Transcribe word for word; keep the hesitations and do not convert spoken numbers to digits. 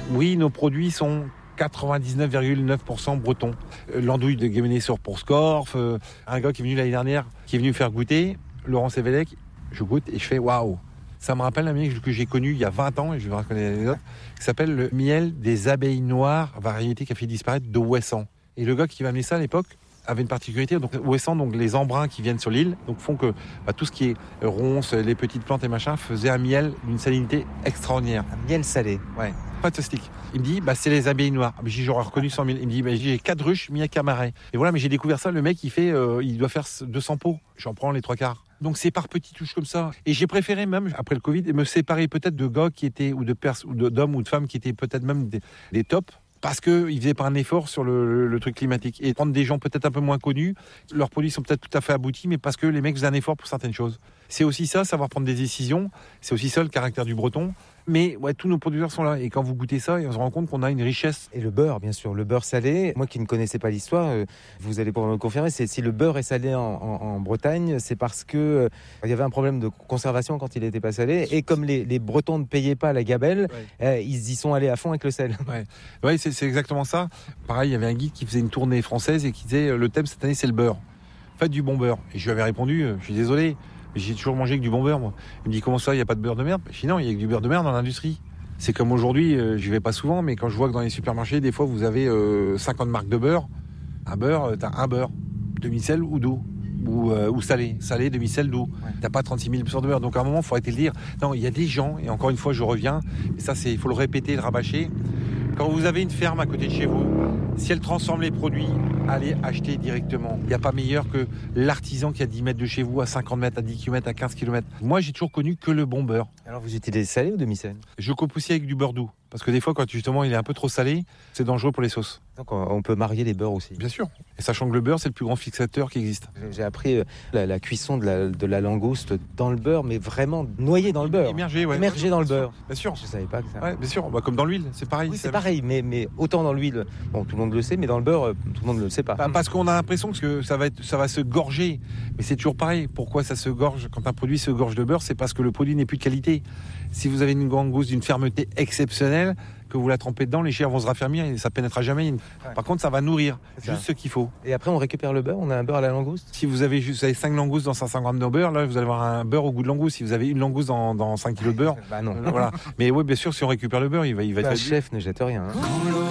Oui, nos produits sont quatre-vingt-dix-neuf virgule neuf pour cent bretons. Euh, L'andouille de Guémené sur pour Scorff, euh, un gars qui est venu l'année dernière, qui est venu faire goûter, Laurent Sévélec, je goûte et je fais waouh. Ça me rappelle un miel que j'ai connu il y a vingt ans, et je vais reconnaître les autres, qui s'appelle le miel des abeilles noires, variété qui a fait disparaître de Ouessant. Et le gars qui m'a amené ça à l'époque avait une particularité. Donc Ouessant, donc les embruns qui viennent sur l'île, donc font que bah, tout ce qui est ronces, les petites plantes et machin, faisait un miel d'une salinité extraordinaire. Un miel salé. Ouais, fantastique. Il me dit, bah, c'est les abeilles noires. J'ai j'aurais reconnu cent mille. Il me dit, bah, j'ai quatre ruches mis à Camaret. Et voilà, mais j'ai découvert ça. Le mec, il fait, euh, il doit faire deux cents pots. J'en prends les trois quarts. Donc c'est par petites touches comme ça. Et j'ai préféré même, après le Covid, me séparer peut-être de gars qui étaient, ou de pers- ou de- d'hommes ou de femmes qui étaient peut-être même des, des tops. Parce qu'ils faisaient pas un effort sur le, le, le truc climatique. Et prendre des gens peut-être un peu moins connus, leurs produits sont peut-être tout à fait aboutis, mais parce que les mecs faisaient un effort pour certaines choses. C'est aussi ça, savoir prendre des décisions. C'est aussi ça le caractère du breton. Mais ouais, tous nos producteurs sont là. Et quand vous goûtez ça, on se rend compte qu'on a une richesse. Et le beurre, bien sûr, le beurre salé. Moi qui ne connaissais pas l'histoire, euh, vous allez pouvoir me confirmer, c'est si le beurre est salé en, en, en Bretagne, c'est parce que euh, il y avait un problème de conservation quand il n'était pas salé. Et comme les, les Bretons ne payaient pas la gabelle, ouais. euh, ils y sont allés à fond avec le sel. Ouais, ouais c'est, c'est exactement ça. Pareil, il y avait un guide qui faisait une tournée française et qui disait euh, le thème cette année, c'est le beurre. Faites du bon beurre. Et je lui avais répondu, euh, je suis désolé, mais j'ai toujours mangé que du bon beurre, moi. Il me dit, comment ça, il n'y a pas de beurre de merde? Je dis non, il y a que du beurre de merde dans l'industrie. C'est comme aujourd'hui, euh, j'y vais pas souvent, mais quand je vois que dans les supermarchés, des fois, vous avez euh, cinquante marques de beurre. Un beurre, euh, t'as un beurre, demi-sel ou doux, ou, euh, ou salé. Salé, demi-sel, doux. Ouais. T'as pas trente-six mille de beurre. Donc à un moment, il faut arrêter de le dire. Non, il y a des gens, et encore une fois, je reviens, et ça, c'est, il faut le répéter, le rabâcher. Quand vous avez une ferme à côté de chez vous, si elle transforme les produits, allez acheter directement. Il n'y a pas meilleur que l'artisan qui a dix mètres de chez vous, à cinquante mètres, à dix kilomètres, à quinze kilomètres. Moi, j'ai toujours connu que le bon beurre. Alors, vous utilisez salé ou demi-sel? Je coupe aussi avec du beurre doux. Parce que des fois, quand justement il est un peu trop salé, c'est dangereux pour les sauces. Donc on peut marier les beurres aussi. Bien sûr. Et sachant que le beurre, c'est le plus grand fixateur qui existe. J'ai appris la, la cuisson de la, de la langouste dans le beurre, mais vraiment noyé dans le beurre. Immergé, ouais. Immergé dans le beurre. Bien sûr. Je savais pas que ça. Ouais, bien sûr. Bah, comme dans l'huile, c'est pareil. Oui, c'est pareil, mais, mais autant dans l'huile, bon, tout le monde le sait, mais dans le beurre, tout le monde ne le sait pas. Bah, parce qu'on a l'impression que ça va, être, ça va se gorger. Mais c'est toujours pareil. Pourquoi ça se gorge? Quand un produit se gorge de beurre, c'est parce que le produit n'est plus de qualité. Si vous avez une langouste d'une fermeté exceptionnelle, que vous la trempez dedans, les chairs vont se raffermir et ça pénétrera jamais. Ouais. Par contre, ça va nourrir, c'est juste ça. Ce qu'il faut. Et après, on récupère le beurre, on a un beurre à la langouste. Si vous avez juste cinq langoustes dans cinq cents grammes de beurre, là, vous allez avoir un beurre au goût de langouste. Si vous avez une langouste dans, dans cinq kilos de beurre, bah non. Euh, voilà. Mais oui, bien sûr, si on récupère le beurre, il va, il va bah, être. Un chef ne jette rien. Hein.